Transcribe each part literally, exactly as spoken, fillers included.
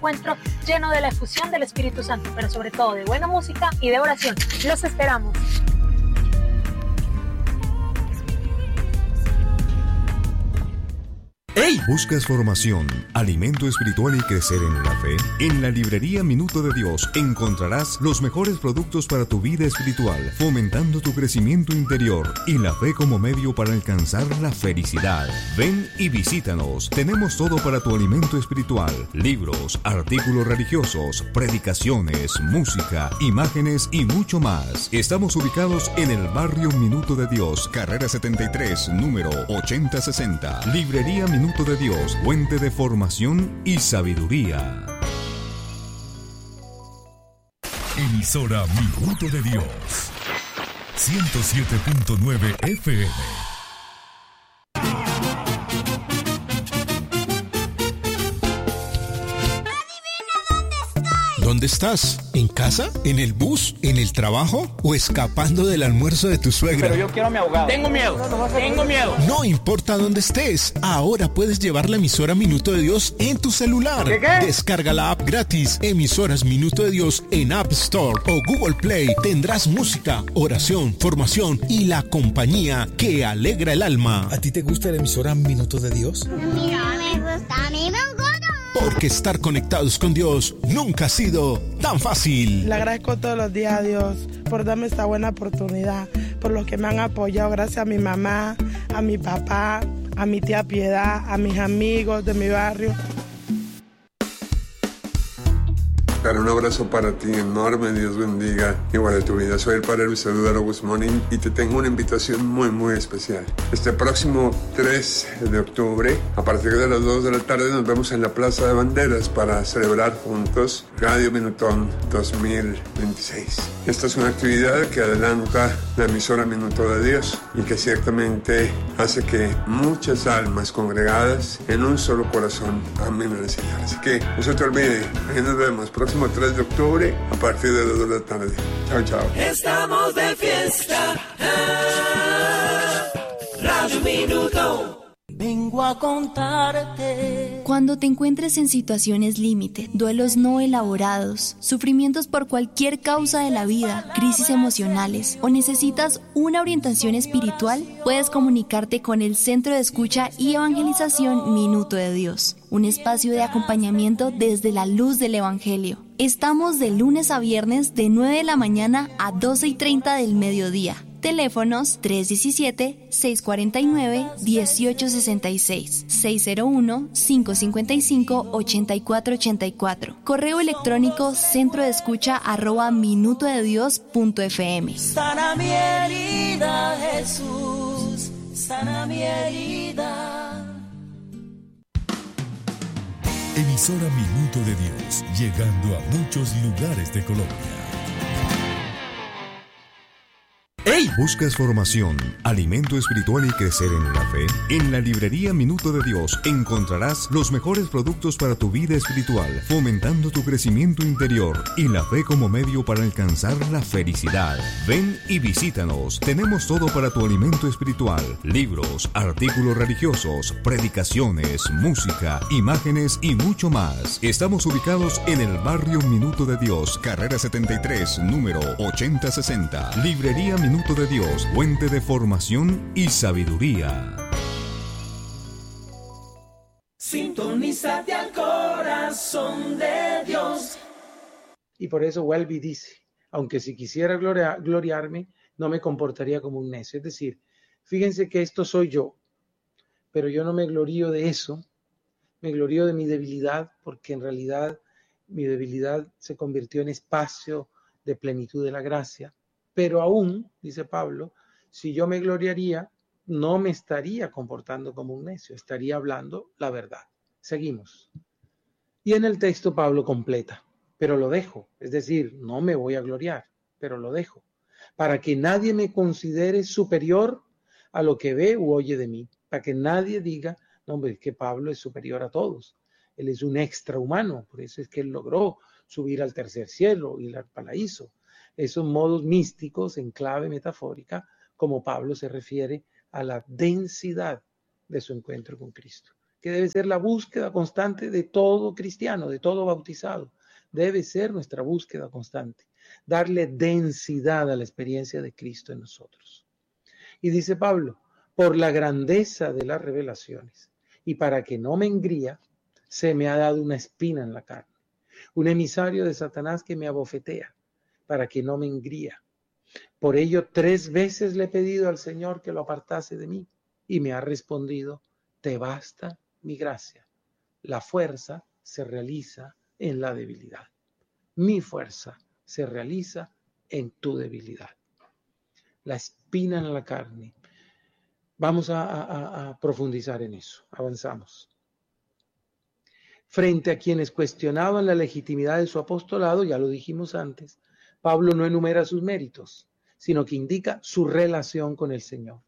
encuentro lleno de la efusión del Espíritu Santo, pero sobre todo de buena música y de oración. Los esperamos. ¡Hey! ¿Buscas formación, alimento espiritual y crecer en la fe? En la librería Minuto de Dios encontrarás los mejores productos para tu vida espiritual, fomentando tu crecimiento interior y la fe como medio para alcanzar la felicidad. Ven y visítanos. Tenemos todo para tu alimento espiritual: libros, artículos religiosos, predicaciones, música, imágenes y mucho más. Estamos ubicados en el barrio Minuto de Dios, carrera setenta y tres, número ochenta sesenta. Librería Minuto Minuto de Dios, fuente de formación y sabiduría. Emisora Minuto de Dios, ciento siete punto nueve F M. ¿Dónde estás? ¿En casa? ¿En el bus? ¿En el trabajo? ¿O escapando del almuerzo de tu suegra? Pero yo quiero a mi abogado. Tengo miedo, tengo miedo. No importa dónde estés, ahora puedes llevar la emisora Minuto de Dios en tu celular. ¿Qué, qué? Descarga la app gratis, Emisoras Minuto de Dios en App Store o Google Play. Tendrás música, oración, formación y la compañía que alegra el alma. ¿A ti te gusta la emisora Minuto de Dios? Mira, me gusta, a mí me gusta. Porque estar conectados con Dios nunca ha sido tan fácil. Le agradezco todos los días a Dios por darme esta buena oportunidad, por los que me han apoyado, gracias a mi mamá, a mi papá, a mi tía Piedad, a mis amigos de mi barrio. Cara, un abrazo para ti enorme, Dios bendiga igual de tu vida. Soy el padre Luis Eduardo Guzmán y te tengo una invitación muy muy especial. Este próximo tres de octubre, a partir de las dos de la tarde, nos vemos en la Plaza de Banderas para celebrar juntos Radio Minutón dos mil veintiséis. Esta es una actividad que adelanta la emisora Minuto de Dios y que ciertamente hace que muchas almas congregadas en un solo corazón amen al Señor. Así que no se te olvide, ahí nos vemos próximo tres de octubre a partir de las dos de la tarde. Chao, chao. Estamos de fiesta. Ah, Radio Minuto. Vengo a contarte. Cuando te encuentres en situaciones límite, duelos no elaborados, sufrimientos por cualquier causa de la vida, crisis emocionales o necesitas una orientación espiritual, puedes comunicarte con el Centro de Escucha y Evangelización Minuto de Dios, un espacio de acompañamiento desde la luz del Evangelio. Estamos de lunes a viernes de nueve de la mañana a doce y treinta del mediodía. Teléfonos tres uno siete, seis cuatro nueve, uno ocho seis seis, seis cero uno, cinco cinco cinco, ocho cuatro ocho cuatro. Correo electrónico centro de escucha arroba minuto de dios punto f m. Sana mi herida, Jesús, sana mi herida. Emisora Minuto de Dios, llegando a muchos lugares de Colombia. ¡Hey! ¿Buscas formación, alimento espiritual y crecer en la fe? En la librería Minuto de Dios encontrarás los mejores productos para tu vida espiritual, fomentando tu crecimiento interior y la fe como medio para alcanzar la felicidad. Ven y visítanos. Tenemos todo para tu alimento espiritual: libros, artículos religiosos, predicaciones, música, imágenes y mucho más. Estamos ubicados en el barrio Minuto de Dios, carrera setenta y tres, número ochenta sesenta. Librería Minuto Minuto de Dios, fuente de formación y sabiduría. Sintonízate al corazón de Dios. Y por eso Welby dice, aunque si quisiera gloria, gloriarme, no me comportaría como un necio. Es decir, fíjense que esto soy yo, pero yo no me glorío de eso, me glorío de mi debilidad, porque en realidad mi debilidad se convirtió en espacio de plenitud de la gracia. Pero aún, dice Pablo, si yo me gloriaría, no me estaría comportando como un necio, estaría hablando la verdad. Seguimos. Y en el texto Pablo completa, pero lo dejo, es decir, no me voy a gloriar, pero lo dejo, para que nadie me considere superior a lo que ve u oye de mí, para que nadie diga, no, hombre, es que Pablo es superior a todos, él es un extrahumano, por eso es que él logró subir al tercer cielo y al paraíso. Esos modos místicos en clave metafórica, como Pablo se refiere a la densidad de su encuentro con Cristo. que debe ser la búsqueda constante de todo cristiano, de todo bautizado. Debe ser nuestra búsqueda constante, darle densidad a la experiencia de Cristo en nosotros. Y dice Pablo, por la grandeza de las revelaciones y para que no me engría, se me ha dado una espina en la carne, un emisario de Satanás que me abofetea para que no me engría. Por ello tres veces le he pedido al Señor que lo apartase de mí y me ha respondido, te basta mi gracia. La fuerza se realiza en la debilidad. Mi fuerza se realiza en tu debilidad. La espina en la carne. Vamos a, a, a profundizar en eso. Avanzamos. Frente a quienes cuestionaban la legitimidad de su apostolado, ya lo dijimos antes, Pablo no enumera sus méritos, sino que indica su relación con el Señor.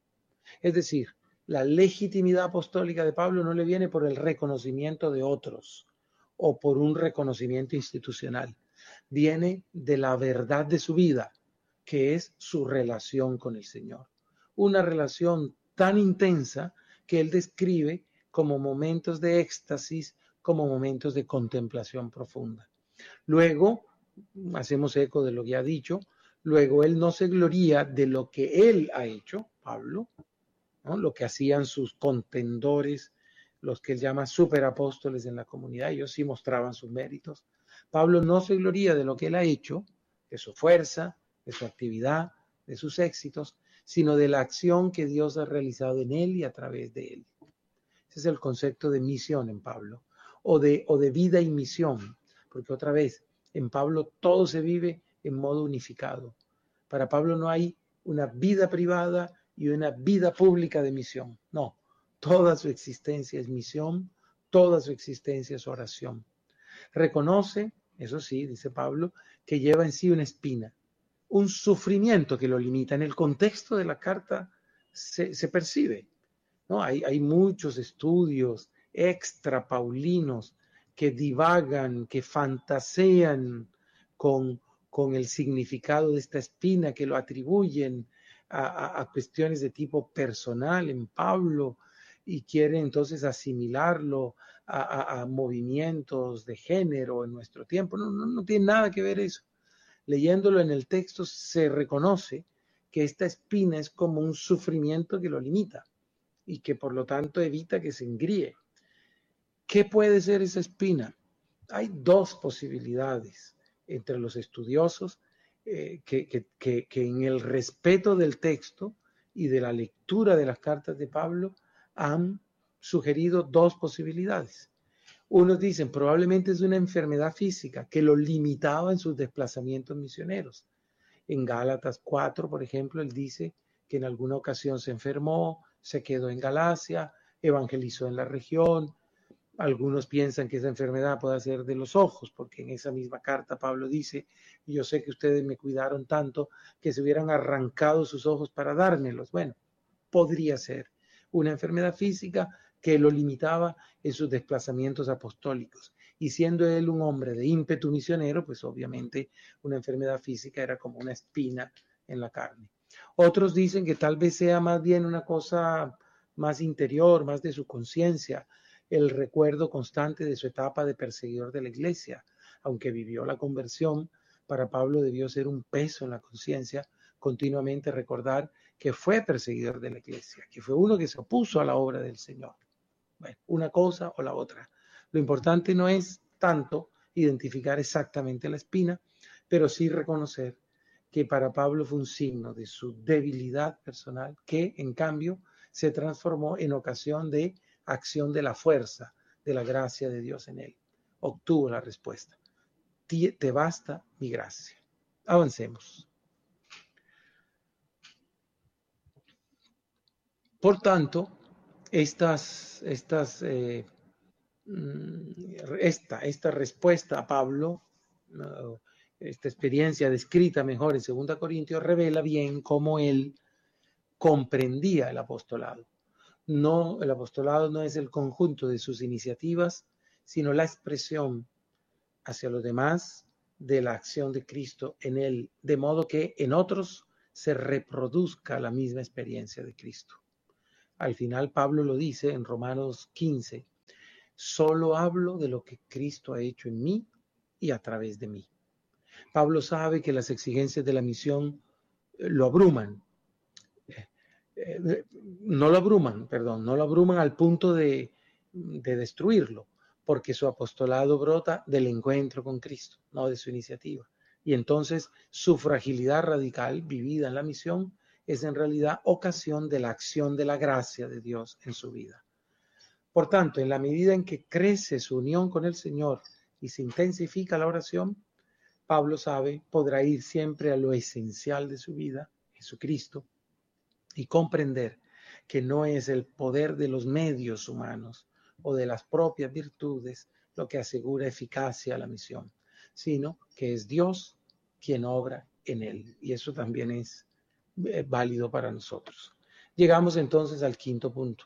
Es decir, la legitimidad apostólica de Pablo no le viene por el reconocimiento de otros o por un reconocimiento institucional. Viene de la verdad de su vida, que es su relación con el Señor. Una relación tan intensa que él describe como momentos de éxtasis, como momentos de contemplación profunda. Luego, hacemos eco de lo que ha dicho, luego él no se gloría de lo que él ha hecho, Pablo, ¿no? Lo que hacían sus contendores, los que él llama superapóstoles en la comunidad, ellos sí mostraban sus méritos. Pablo no se gloría de lo que él ha hecho, de su fuerza, de su actividad, de sus éxitos, sino de la acción que Dios ha realizado en él y a través de él. Ese es el concepto de misión en Pablo, o de, o de vida y misión, porque otra vez, en Pablo todo se vive en modo unificado. Para Pablo no hay una vida privada y una vida pública de misión. No, toda su existencia es misión, toda su existencia es oración. Reconoce, eso sí, dice Pablo, que lleva en sí una espina, un sufrimiento que lo limita. En el contexto de la carta se, se percibe, ¿no? Hay, hay muchos estudios extra paulinos que divagan, que fantasean con, con el significado de esta espina, que lo atribuyen a, a, a cuestiones de tipo personal en Pablo y quieren entonces asimilarlo a, a, a movimientos de género en nuestro tiempo. No, no, no tiene nada que ver eso. Leyéndolo en el texto se reconoce que esta espina es como un sufrimiento que lo limita y que por lo tanto evita que se engríe. ¿Qué puede ser esa espina? Hay dos posibilidades entre los estudiosos eh, que, que, que, que en el respeto del texto y de la lectura de las cartas de Pablo han sugerido dos posibilidades. Unos dicen probablemente es una enfermedad física que lo limitaba en sus desplazamientos misioneros. En Gálatas cuatro, por ejemplo, él dice que en alguna ocasión se enfermó, se quedó en Galacia, evangelizó en la región. Algunos piensan que esa enfermedad puede ser de los ojos, porque en esa misma carta Pablo dice, yo sé que ustedes me cuidaron tanto que se hubieran arrancado sus ojos para dármelos. Bueno, podría ser una enfermedad física que lo limitaba en sus desplazamientos apostólicos. Y siendo él un hombre de ímpetu misionero, pues obviamente una enfermedad física era como una espina en la carne. Otros dicen que tal vez sea más bien una cosa más interior, más de su conciencia, el recuerdo constante de su etapa de perseguidor de la iglesia. Aunque vivió la conversión, para Pablo debió ser un peso en la conciencia continuamente recordar que fue perseguidor de la iglesia, que fue uno que se opuso a la obra del Señor. Bueno, una cosa o la otra. Lo importante no es tanto identificar exactamente la espina, pero sí reconocer que para Pablo fue un signo de su debilidad personal, que en cambio se transformó en ocasión de acción de la fuerza, de la gracia de Dios en él. Obtuvo la respuesta. Te basta mi gracia. Avancemos. Por tanto, estas, estas, eh, esta, esta respuesta a Pablo, esta experiencia descrita mejor en segunda Corintios, revela bien cómo él comprendía el apostolado. No, el apostolado no es el conjunto de sus iniciativas, sino la expresión hacia los demás de la acción de Cristo en él, de modo que en otros se reproduzca la misma experiencia de Cristo. Al final Pablo lo dice en Romanos quince, solo hablo de lo que Cristo ha hecho en mí y a través de mí. Pablo sabe que las exigencias de la misión lo abruman, eh, no lo abruman, perdón, no lo abruman al punto de, de destruirlo, porque su apostolado brota del encuentro con Cristo, no de su iniciativa. Y entonces su fragilidad radical vivida en la misión es en realidad ocasión de la acción de la gracia de Dios en su vida. Por tanto, en la medida en que crece su unión con el Señor y se intensifica la oración, Pablo sabe, podrá ir siempre a lo esencial de su vida, Jesucristo, y comprender que no es el poder de los medios humanos o de las propias virtudes lo que asegura eficacia a la misión, sino que es Dios quien obra en él. Y eso también es eh, válido para nosotros. Llegamos entonces al quinto punto,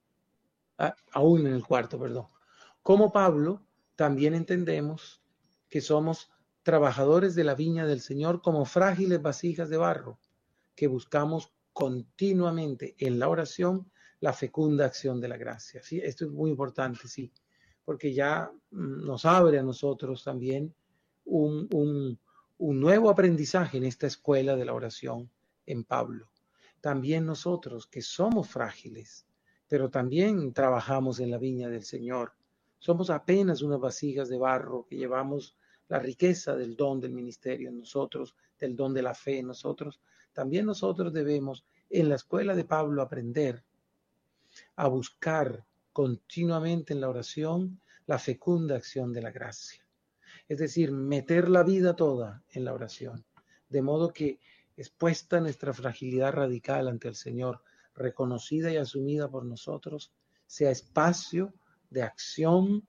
ah, aún en el cuarto, perdón. Como Pablo, también entendemos que somos trabajadores de la viña del Señor como frágiles vasijas de barro, que buscamos continuamente en la oración la fecunda acción de la gracia. ¿Sí? Esto es muy importante, sí, porque ya nos abre a nosotros también un, un, un nuevo aprendizaje en esta escuela de la oración en Pablo. También nosotros, que somos frágiles, pero también trabajamos en la viña del Señor, somos apenas unas vasijas de barro que llevamos la riqueza del don del ministerio en nosotros, del don de la fe en nosotros. También nosotros debemos, en la escuela de Pablo, aprender a buscar continuamente en la oración la fecunda acción de la gracia. Es decir, meter la vida toda en la oración, de modo que expuesta nuestra fragilidad radical ante el Señor, reconocida y asumida por nosotros, sea espacio de acción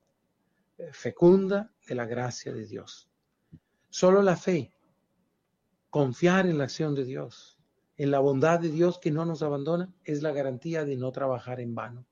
fecunda de la gracia de Dios. Solo la fe, confiar en la acción de Dios, en la bondad de Dios que no nos abandona, es la garantía de no trabajar en vano.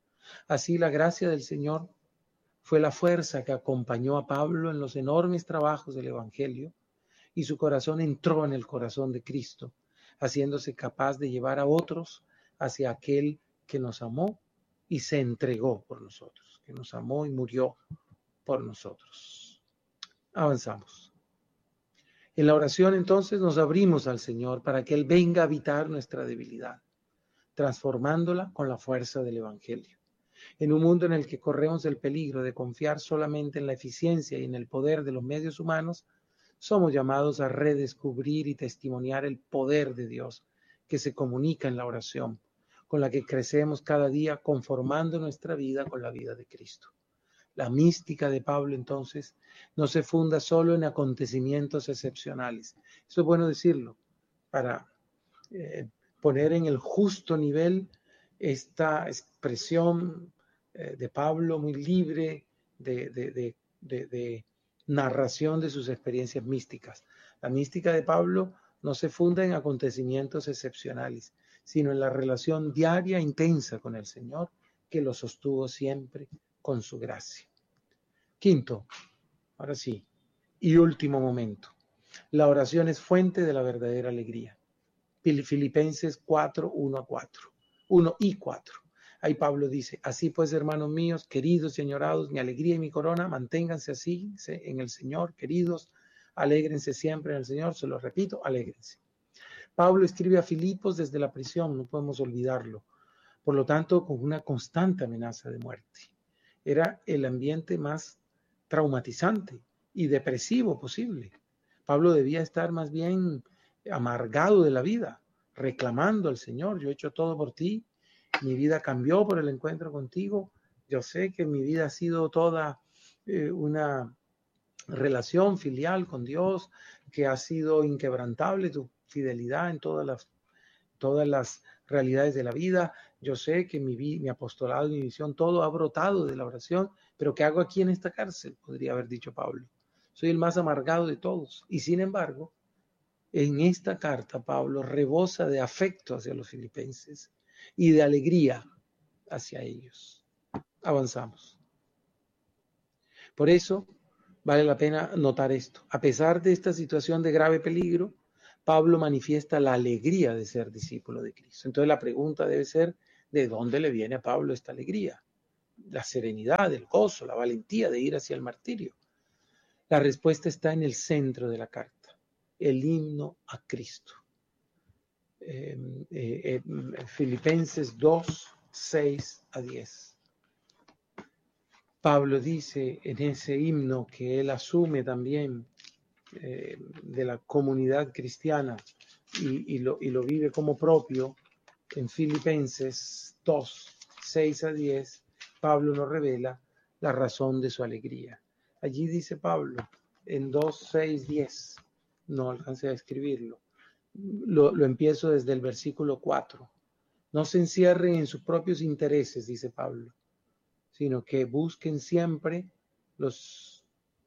Así la gracia del Señor fue la fuerza que acompañó a Pablo en los enormes trabajos del Evangelio, y su corazón entró en el corazón de Cristo, haciéndose capaz de llevar a otros hacia aquel que nos amó y se entregó por nosotros, que nos amó y murió por nosotros. Avanzamos. En la oración entonces nos abrimos al Señor para que Él venga a habitar nuestra debilidad, transformándola con la fuerza del Evangelio. En un mundo en el que corremos el peligro de confiar solamente en la eficiencia y en el poder de los medios humanos, somos llamados a redescubrir y testimoniar el poder de Dios que se comunica en la oración, con la que crecemos cada día conformando nuestra vida con la vida de Cristo. La mística de Pablo, entonces, no se funda solo en acontecimientos excepcionales. Eso es bueno decirlo, para eh, poner en el justo nivel esta expresión eh, de Pablo muy libre de, de, de, de, de narración de sus experiencias místicas. La mística de Pablo no se funda en acontecimientos excepcionales, sino en la relación diaria intensa con el Señor, que lo sostuvo siempre con su gracia. Quinto, ahora sí, y último momento. La oración es fuente de la verdadera alegría. Filipenses cuatro, uno a cuatro. uno y cuatro. Ahí Pablo dice, así pues, hermanos míos, queridos y añorados, mi alegría y mi corona, manténganse así en el Señor, queridos, alégrense siempre en el Señor, se lo repito, alégrense. Pablo escribe a Filipos desde la prisión, no podemos olvidarlo, por lo tanto, con una constante amenaza de muerte. Era el ambiente más traumatizante y depresivo posible. Pablo debía estar más bien amargado de la vida, reclamando al Señor, yo he hecho todo por ti, mi vida cambió por el encuentro contigo, yo sé que mi vida ha sido toda eh, una relación filial con Dios, que ha sido inquebrantable tu fidelidad en todas las, todas las realidades de la vida, yo sé que mi, mi apostolado, mi misión, todo ha brotado de la oración, pero ¿qué hago aquí en esta cárcel? Podría haber dicho Pablo. Soy el más amargado de todos, y sin embargo, en esta carta Pablo rebosa de afecto hacia los filipenses y de alegría hacia ellos. Avanzamos. Por eso vale la pena notar esto. A pesar de esta situación de grave peligro, Pablo manifiesta la alegría de ser discípulo de Cristo. Entonces la pregunta debe ser, ¿de dónde le viene a Pablo esta alegría? La serenidad, el gozo, la valentía de ir hacia el martirio. La respuesta está en el centro de la carta, el himno a Cristo. Eh, eh, eh, Filipenses dos, seis a diez. Pablo dice en ese himno que él asume también eh, de la comunidad cristiana y, y, lo, y lo vive como propio. En Filipenses dos, seis a diez, Pablo nos revela la razón de su alegría. Allí dice Pablo en dos, seis, diez, no alcancé a escribirlo, lo, lo empiezo desde el versículo cuatro. No se encierren en sus propios intereses, dice Pablo, sino que busquen siempre los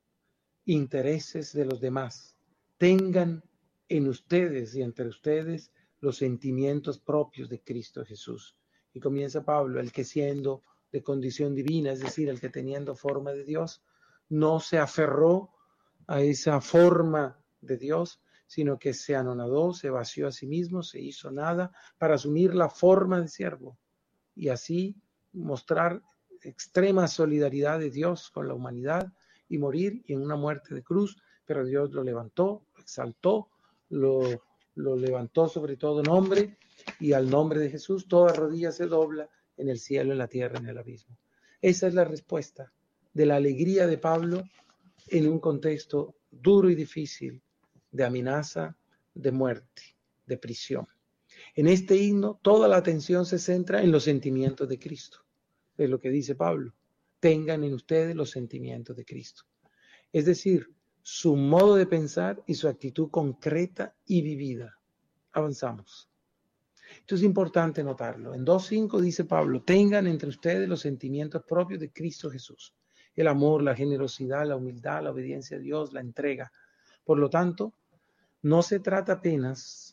intereses de los demás. Tengan en ustedes y entre ustedes los sentimientos propios de Cristo Jesús. Y comienza Pablo, el que siendo de condición divina, es decir, el que teniendo forma de Dios, no se aferró a esa forma de Dios, sino que se anonadó, se vació a sí mismo, se hizo nada para asumir la forma de siervo y así mostrar extrema solidaridad de Dios con la humanidad y morir en una muerte de cruz, pero Dios lo levantó, lo exaltó, lo, lo levantó sobre todo nombre, y al nombre de Jesús toda rodilla se dobla en el cielo, en la tierra, en el abismo. Esa es la respuesta de la alegría de Pablo en un contexto duro y difícil de amenaza, de muerte, de prisión. En este himno toda la atención se centra en los sentimientos de Cristo. Es lo que dice Pablo, tengan en ustedes los sentimientos de Cristo. Es decir, su modo de pensar y su actitud concreta y vivida. Avanzamos. Esto es importante notarlo. En dos cinco dice Pablo, tengan entre ustedes los sentimientos propios de Cristo Jesús. El amor, la generosidad, la humildad, la obediencia a Dios, la entrega. Por lo tanto, no se trata apenas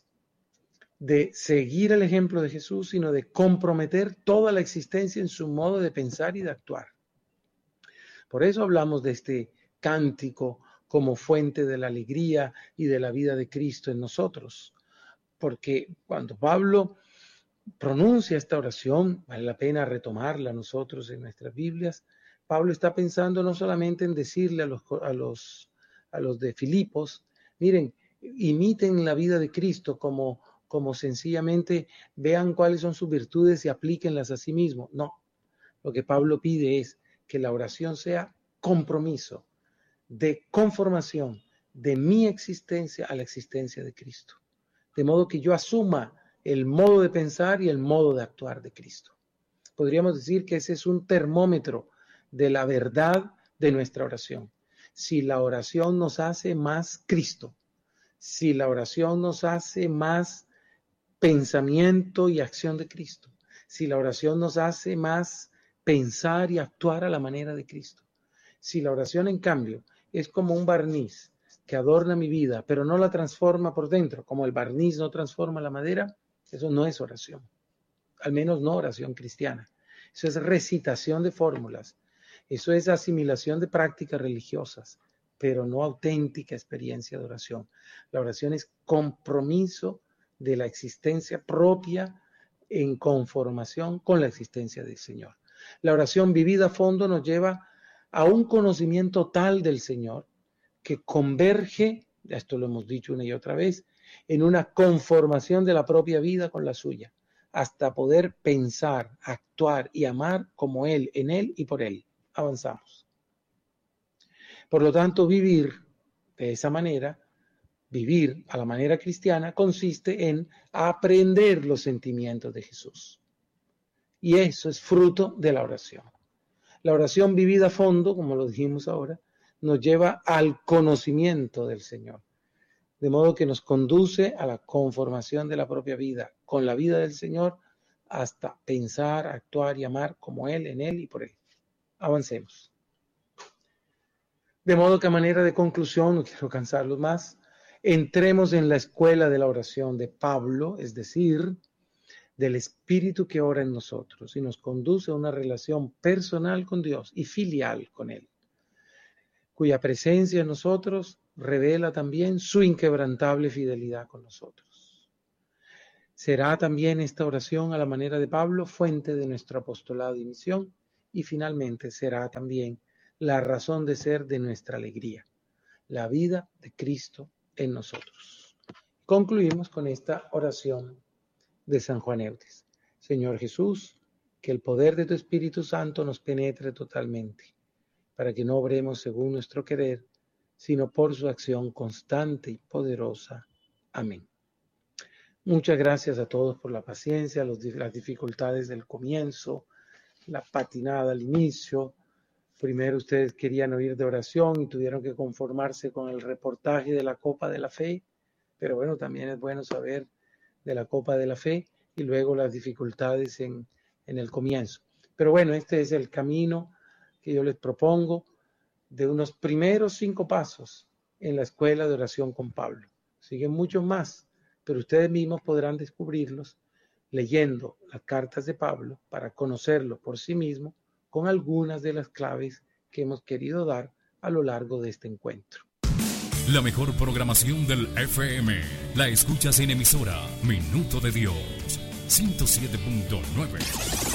de seguir el ejemplo de Jesús, sino de comprometer toda la existencia en su modo de pensar y de actuar. Por eso hablamos de este cántico como fuente de la alegría y de la vida de Cristo en nosotros. Porque cuando Pablo pronuncia esta oración, vale la pena retomarla nosotros en nuestras Biblias, Pablo está pensando no solamente en decirle a los, a los, a los de Filipos, miren, imiten la vida de Cristo como, como sencillamente vean cuáles son sus virtudes y aplíquenlas a sí mismos. No, lo que Pablo pide es que la oración sea compromiso de conformación de mi existencia a la existencia de Cristo. De modo que yo asuma el modo de pensar y el modo de actuar de Cristo. Podríamos decir que ese es un termómetro de la verdad de nuestra oración. Si la oración nos hace más Cristo, si la oración nos hace más pensamiento y acción de Cristo, si la oración nos hace más pensar y actuar a la manera de Cristo, si la oración en cambio es como un barniz que adorna mi vida, pero no la transforma por dentro, como el barniz no transforma la madera, eso no es oración, al menos no oración cristiana. Eso es recitación de fórmulas, eso es asimilación de prácticas religiosas, pero no auténtica experiencia de oración. La oración es compromiso de la existencia propia en conformación con la existencia del Señor. La oración vivida a fondo nos lleva a un conocimiento tal del Señor que converge, esto lo hemos dicho una y otra vez, en una conformación de la propia vida con la suya, hasta poder pensar, actuar y amar como Él, en Él y por Él. Avanzamos. Por lo tanto, vivir de esa manera, vivir a la manera cristiana, consiste en aprender los sentimientos de Jesús. Y eso es fruto de la oración. La oración vivida a fondo, como lo dijimos ahora, nos lleva al conocimiento del Señor, de modo que nos conduce a la conformación de la propia vida, con la vida del Señor, hasta pensar, actuar y amar como Él, en Él y por Él. Avancemos. De modo que a manera de conclusión, no quiero cansarlos más, entremos en la escuela de la oración de Pablo, es decir, del Espíritu que ora en nosotros y nos conduce a una relación personal con Dios y filial con Él, cuya presencia en nosotros revela también su inquebrantable fidelidad con nosotros. Será también esta oración a la manera de Pablo, fuente de nuestro apostolado y misión, y finalmente será también la razón de ser de nuestra alegría, la vida de Cristo en nosotros. Concluimos con esta oración de San Juan Eudes. Señor Jesús, que el poder de tu Espíritu Santo nos penetre totalmente, para que no obremos según nuestro querer, sino por su acción constante y poderosa. Amén. Muchas gracias a todos por la paciencia, los, las dificultades del comienzo, la patinada al inicio. Primero ustedes querían oír de oración y tuvieron que conformarse con el reportaje de la Copa de la Fe, pero bueno, también es bueno saber de la Copa de la Fe y luego las dificultades en, en el comienzo. Pero bueno, este es el camino que yo les propongo de unos primeros cinco pasos en la escuela de oración con Pablo. Siguen muchos más, pero ustedes mismos podrán descubrirlos leyendo las cartas de Pablo para conocerlo por sí mismo con algunas de las claves que hemos querido dar a lo largo de este encuentro. La mejor programación del F M la escuchas en emisora Minuto de Dios ciento siete punto nueve.